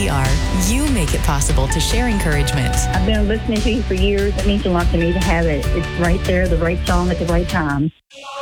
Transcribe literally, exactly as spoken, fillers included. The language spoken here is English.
we are, you make it possible to share encouragement. I've been listening to you for years. It means a lot to me to have it. It's right there, the right song at the right time.